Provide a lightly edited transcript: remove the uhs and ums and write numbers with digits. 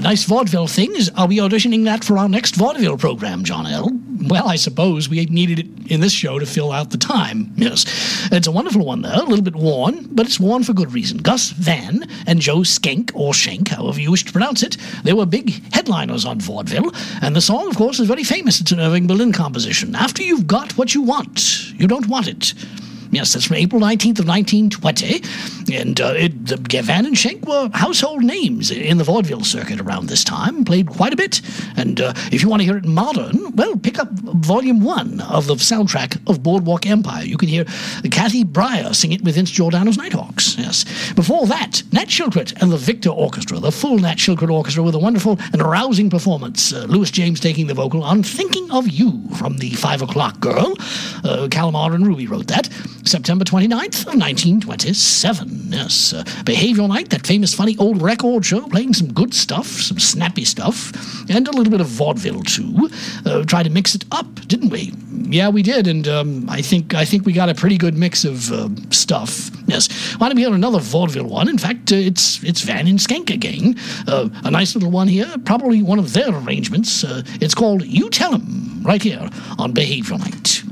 Nice vaudeville things. Are we auditioning that for our next vaudeville program, John L.? Well, I suppose we needed it in this show to fill out the time. Yes. It's a wonderful one, though. A little bit worn, but it's worn for good reason. Gus Van and Joe Skank, or Shank, however you wish to pronounce it, they were big headliners on vaudeville, and the song, of course, is very famous. It's an Irving Berlin composition. After you've got what you want, you don't want it. Yes, that's from April 19th of 1920, and Van and Schenk were household names in the vaudeville circuit around this time, played quite a bit, and if you want to hear it modern, well, pick up Volume 1 of the soundtrack of Boardwalk Empire. You can hear Kathy Breyer sing it with Vince Giordano's Nighthawks, yes. Before that, Nat Shilkret and the Victor Orchestra, the full Nat Shilkret Orchestra with a wonderful and rousing performance, Louis James taking the vocal on Thinking of You from the 5 O'Clock Girl. Calamar and Ruby wrote that. September 29th of 1927. Yes, Behavioral Night, that famous funny old record show, playing some good stuff, some snappy stuff, and a little bit of vaudeville too. Tried to mix it up, didn't we? Yeah, we did, and I think we got a pretty good mix of stuff. Yes, why don't we hear another vaudeville one? In fact, it's Van and Skank again. A nice little one here, probably one of their arrangements. It's called You Tell 'Em, right here on Behavioral Night.